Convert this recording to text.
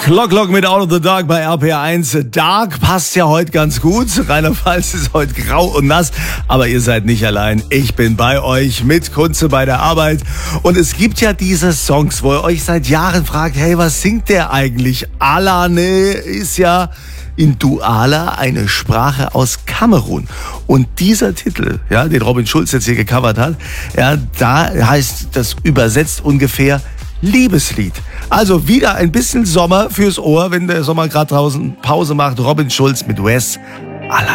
Clock mit Out of the Dark bei RPR1. Dark passt ja heute ganz gut. Rheinland-Pfalz ist heute grau und nass, aber ihr seid nicht allein. Ich bin bei euch mit Kunze bei der Arbeit. Und es gibt ja diese Songs, wo ihr euch seit Jahren fragt, hey, was singt der eigentlich? Alane ist ja in Duala eine Sprache aus Kamerun. Und dieser Titel, ja, den Robin Schulz jetzt hier gecovert hat, ja, da heißt das übersetzt ungefähr Liebeslied. Also wieder ein bisschen Sommer fürs Ohr, wenn der Sommer gerade draußen Pause macht. Robin Schulz mit Wes Alane.